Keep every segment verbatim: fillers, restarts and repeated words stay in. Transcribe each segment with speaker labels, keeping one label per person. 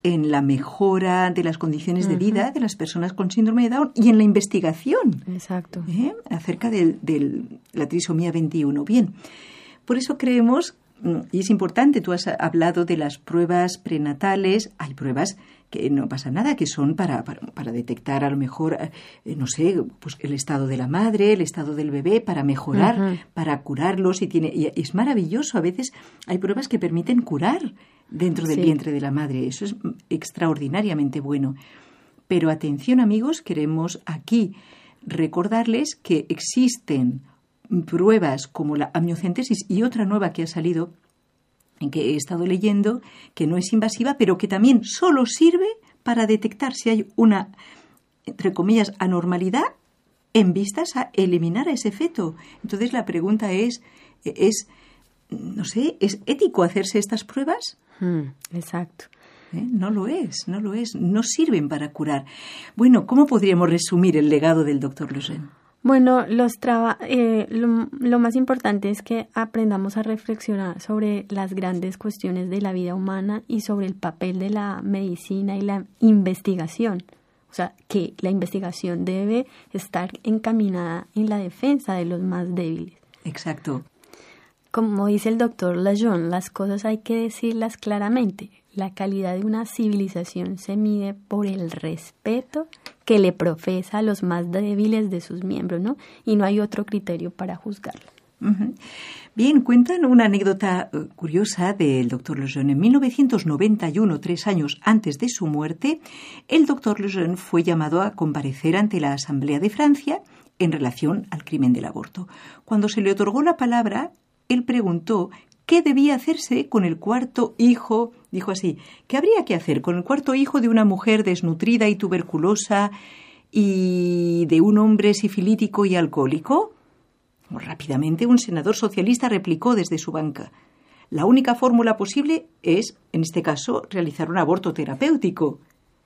Speaker 1: en la mejora de las condiciones uh-huh. de vida de las personas con síndrome de Down y en la investigación.
Speaker 2: Exacto.
Speaker 1: ¿eh? Acerca de la trisomía veintiuno. Bien, por eso creemos, y es importante, tú has hablado de las pruebas prenatales, hay pruebas que no pasa nada, que son para, para, para detectar a lo mejor, eh, no sé, pues el estado de la madre, el estado del bebé, para mejorar, uh-huh. para curarlos. Y, tiene, y es maravilloso, a veces hay pruebas que permiten curar dentro del sí. vientre de la madre. Eso es extraordinariamente bueno. Pero atención, amigos, queremos aquí recordarles que existen pruebas como la amniocentesis y otra nueva que ha salido, en que he estado leyendo, que no es invasiva, pero que también solo sirve para detectar si hay una, entre comillas, anormalidad en vistas a eliminar a ese feto. Entonces la pregunta es, es no sé, ¿es ético hacerse estas pruebas?
Speaker 2: Mm, exacto.
Speaker 1: ¿Eh? No lo es, no lo es, no sirven para curar. Bueno, ¿cómo podríamos resumir el legado del doctor Lejeune?
Speaker 2: Bueno, los traba- eh, lo, lo más importante es que aprendamos a reflexionar sobre las grandes cuestiones de la vida humana y sobre el papel de la medicina y la investigación. O sea, que la investigación debe estar encaminada en la defensa de los más débiles.
Speaker 1: Exacto.
Speaker 2: Como dice el doctor Lejeune, las cosas hay que decirlas claramente. La calidad de una civilización se mide por el respeto que le profesa a los más débiles de sus miembros, ¿no? Y no hay otro criterio para juzgarlo.
Speaker 1: Uh-huh. Bien, cuentan una anécdota uh, curiosa del doctor Lejeune. En mil novecientos noventa y uno, tres años antes de su muerte, el doctor Lejeune fue llamado a comparecer ante la Asamblea de Francia en relación al crimen del aborto. Cuando se le otorgó la palabra, él preguntó qué debía hacerse con el cuarto hijo, dijo así, ¿qué habría que hacer con el cuarto hijo de una mujer desnutrida y tuberculosa y de un hombre sifilítico y alcohólico? Rápidamente un senador socialista replicó desde su banca, la única fórmula posible es, en este caso, realizar un aborto terapéutico.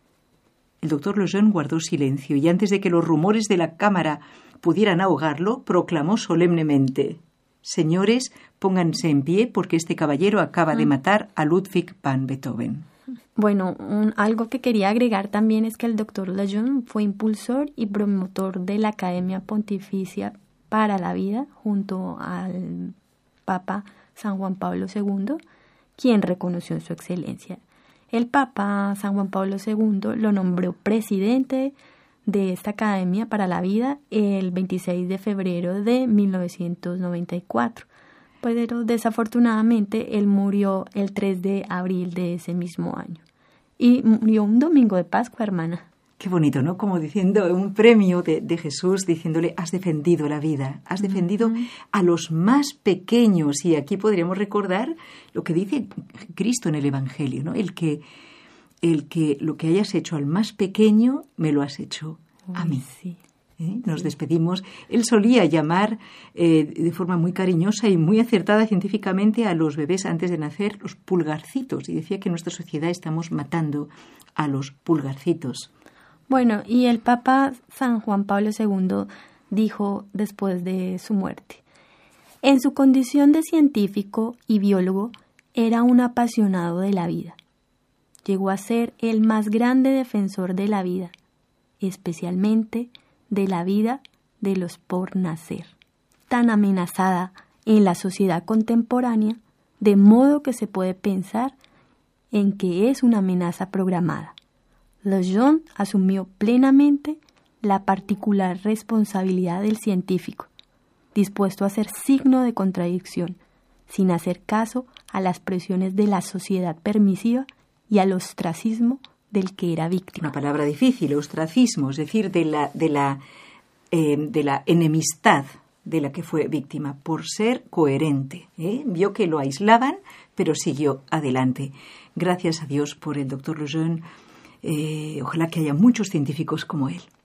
Speaker 1: El doctor Lejeune guardó silencio y antes de que los rumores de la Cámara pudieran ahogarlo, proclamó solemnemente, señores, pónganse en pie porque este caballero acaba de matar a Ludwig van Beethoven.
Speaker 2: Bueno, un, algo que quería agregar también es que el doctor Lejeune fue impulsor y promotor de la Academia Pontificia para la Vida junto al Papa San Juan Pablo segundo, quien reconoció su excelencia. El Papa San Juan Pablo segundo lo nombró presidente de esta Academia para la Vida el veintiséis de febrero de mil novecientos noventa y cuatro, pero desafortunadamente él murió el tres de abril de ese mismo año y murió un domingo de Pascua, hermana.
Speaker 1: Qué bonito, ¿no? Como diciendo un premio de, de Jesús, diciéndole, has defendido la vida, has defendido uh-huh. a los más pequeños. Y aquí podríamos recordar lo que dice Cristo en el Evangelio, ¿no? El que El que lo que hayas hecho al más pequeño, me lo has hecho a mí.
Speaker 2: Sí.
Speaker 1: ¿Eh? Nos sí. despedimos. Él solía llamar eh, de forma muy cariñosa y muy acertada científicamente a los bebés antes de nacer los pulgarcitos. Y decía que en nuestra sociedad estamos matando a los pulgarcitos.
Speaker 2: Bueno, y el Papa San Juan Pablo segundo dijo después de su muerte, en su condición de científico y biólogo, era un apasionado de la vida. Llegó a ser el más grande defensor de la vida, especialmente de la vida de los por nacer, tan amenazada en la sociedad contemporánea, de modo que se puede pensar en que es una amenaza programada. Lejeune asumió plenamente la particular responsabilidad del científico, dispuesto a ser signo de contradicción, sin hacer caso a las presiones de la sociedad permisiva y al ostracismo del que era víctima.
Speaker 1: Una palabra difícil, ostracismo, es decir, de la, de la, eh, de la enemistad de la que fue víctima, por ser coherente. ¿eh? Vio que lo aislaban, pero siguió adelante. Gracias a Dios por el doctor Lejeune. Eh, ojalá que haya muchos científicos como él.